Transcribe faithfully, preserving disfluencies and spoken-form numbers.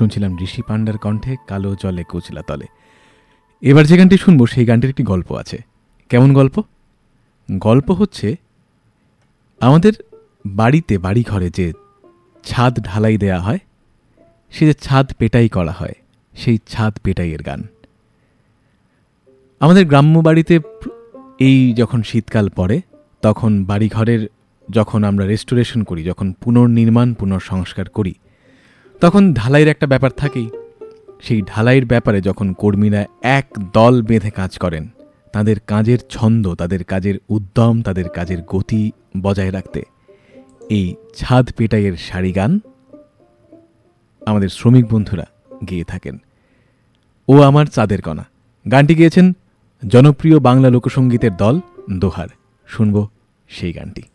শুনছিলাম ঋষি পান্ডার কণ্ঠে কালো জলে কুচলা তলে। এবার যে গানটি শুনবো সেই গানটির একটি গল্প আছে। কেমন গল্প? গল্প হচ্ছে আমাদের বাড়িতে বাড়ি ঘরে যে ছাদ ঢালাই দেয়া হয়, সে যে ছাদ পেটাই করা হয়, সেই ছাদ পেটাইয়ের গান। আমাদের গ্রাম্য বাড়িতে এই যখন শীতকাল পড়ে তখন বাড়িঘরের যখন আমরা রেস্টোরেশন করি, যখন পুনর্নির্মাণ পুনর্সংস্কার করি, তখন ঢালাইয়ের একটা ব্যাপার থাকেই। সেই ঢালাইয়ের ব্যাপারে যখন কর্মীরা এক দল বেঁধে কাজ করেন, তাদের কাজের ছন্দ, তাদের কাজের উদ্যম, তাদের কাজের গতি বজায় রাখতে এই ছাদ পেটাইয়ের সারি গান আমাদের শ্রমিক বন্ধুরা গেয়ে থাকেন। ও আমার চাঁদের কণা গানটি গেয়েছেন জনপ্রিয় বাংলা লোকসঙ্গীতের দল দোহার। শুনব সেই গানটি।